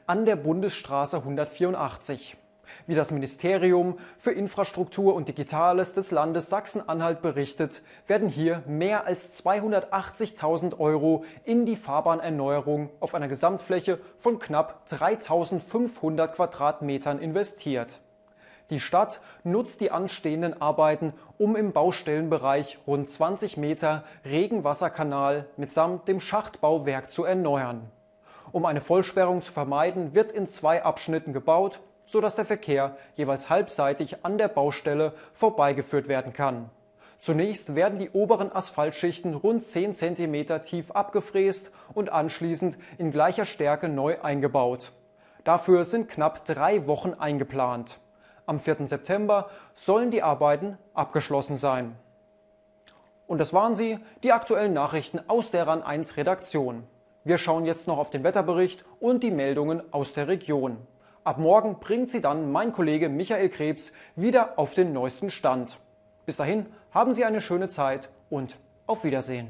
an der Bundesstraße 184. Wie das Ministerium für Infrastruktur und Digitales des Landes Sachsen-Anhalt berichtet, werden hier mehr als 280.000 € in die Fahrbahnerneuerung auf einer Gesamtfläche von knapp 3.500 Quadratmetern investiert. Die Stadt nutzt die anstehenden Arbeiten, um im Baustellenbereich rund 20 Meter Regenwasserkanal mitsamt dem Schachtbauwerk zu erneuern. Um eine Vollsperrung zu vermeiden, wird in 2 Abschnitten gebaut, sodass der Verkehr jeweils halbseitig an der Baustelle vorbeigeführt werden kann. Zunächst werden die oberen Asphaltschichten rund 10 cm tief abgefräst und anschließend in gleicher Stärke neu eingebaut. Dafür sind knapp 3 Wochen eingeplant. Am 4. September sollen die Arbeiten abgeschlossen sein. Und das waren sie, die aktuellen Nachrichten aus der RAN 1 Redaktion. Wir schauen jetzt noch auf den Wetterbericht und die Meldungen aus der Region. Ab morgen bringt sie dann mein Kollege Michael Krebs wieder auf den neuesten Stand. Bis dahin haben Sie eine schöne Zeit und auf Wiedersehen.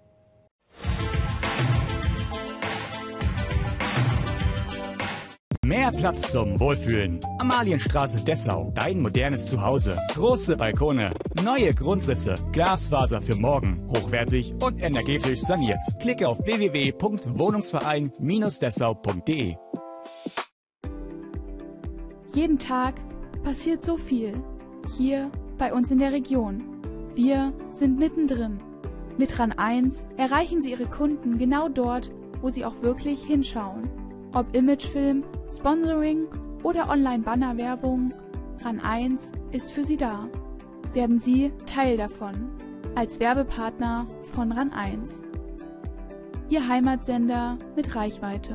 Mehr Platz zum Wohlfühlen. Amalienstraße Dessau, dein modernes Zuhause. Große Balkone, neue Grundrisse, Glasfaser für morgen, hochwertig und energetisch saniert. Klicke auf www.wohnungsverein-dessau.de. Jeden Tag passiert so viel. Hier bei uns in der Region. Wir sind mittendrin. Mit RAN 1 erreichen Sie Ihre Kunden genau dort, wo sie auch wirklich hinschauen. Ob Imagefilm, Sponsoring oder Online-Banner-Werbung, RAN 1 ist für Sie da. Werden Sie Teil davon. Als Werbepartner von RAN 1. Ihr Heimatsender mit Reichweite.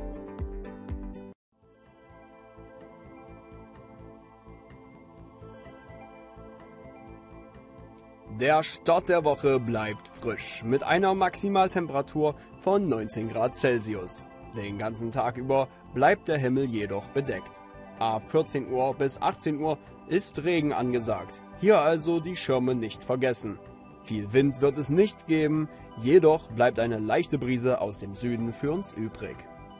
Der Start der Woche bleibt frisch mit einer Maximaltemperatur von 19 Grad Celsius. Den ganzen Tag über bleibt der Himmel jedoch bedeckt. Ab 14 Uhr bis 18 Uhr ist Regen angesagt. Hier also die Schirme nicht vergessen. Viel Wind wird es nicht geben, jedoch bleibt eine leichte Brise aus dem Süden für uns übrig.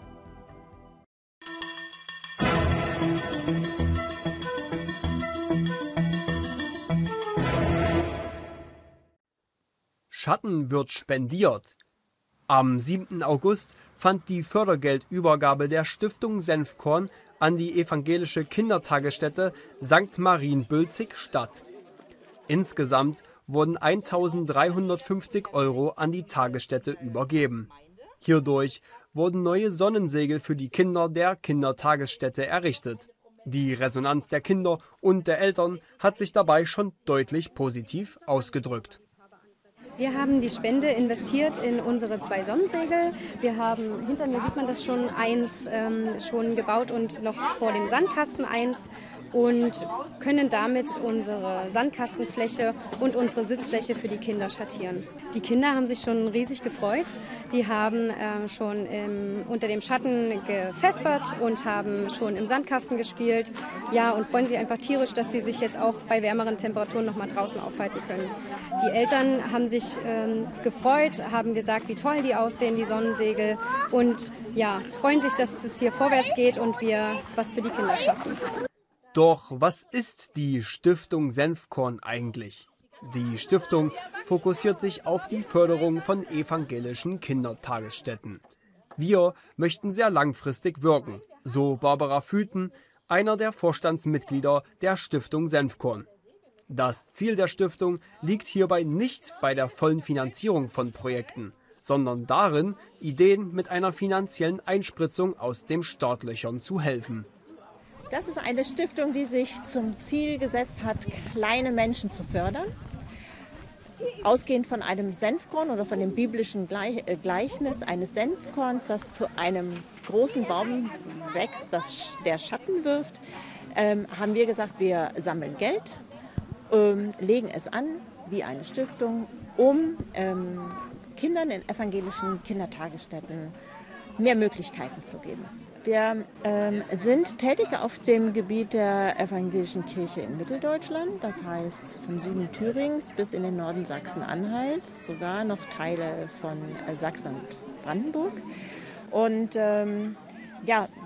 Schatten wird spendiert. Am 7. August fand die Fördergeldübergabe der Stiftung Senfkorn an die evangelische Kindertagesstätte St. Marienbülzig statt. Insgesamt wurden 1.350 € an die Tagesstätte übergeben. Hierdurch wurden neue Sonnensegel für die Kinder der Kindertagesstätte errichtet. Die Resonanz der Kinder und der Eltern hat sich dabei schon deutlich positiv ausgedrückt. Wir haben die Spende investiert in unsere 2 Sonnensegel. Wir haben, hinter mir sieht man das schon, eins schon gebaut und noch vor dem Sandkasten eins und können damit unsere Sandkastenfläche und unsere Sitzfläche für die Kinder schattieren. Die Kinder haben sich schon riesig gefreut. Die haben schon unter dem Schatten gefespert und haben schon im Sandkasten gespielt. Ja, und freuen sich einfach tierisch, dass sie sich jetzt auch bei wärmeren Temperaturen noch mal draußen aufhalten können. Die Eltern haben sich gefreut, haben gesagt, wie toll die aussehen, die Sonnensegel. Und ja, freuen sich, dass es hier vorwärts geht und wir was für die Kinder schaffen. Doch was ist die Stiftung Senfkorn eigentlich? Die Stiftung fokussiert sich auf die Förderung von evangelischen Kindertagesstätten. Wir möchten sehr langfristig wirken, so Barbara Füten, einer der Vorstandsmitglieder der Stiftung Senfkorn. Das Ziel der Stiftung liegt hierbei nicht bei der vollen Finanzierung von Projekten, sondern darin, Ideen mit einer finanziellen Einspritzung aus den Startlöchern zu helfen. Das ist eine Stiftung, die sich zum Ziel gesetzt hat, kleine Menschen zu fördern. Ausgehend von einem Senfkorn oder von dem biblischen Gleichnis eines Senfkorns, das zu einem großen Baum wächst, der Schatten wirft, haben wir gesagt, wir sammeln Geld, legen es an wie eine Stiftung, um Kindern in evangelischen Kindertagesstätten mehr Möglichkeiten zu geben. Wir sind tätig auf dem Gebiet der evangelischen Kirche in Mitteldeutschland, das heißt vom Süden Thürings bis in den Norden Sachsen-Anhalts, sogar noch Teile von Sachsen und Brandenburg. Und ja,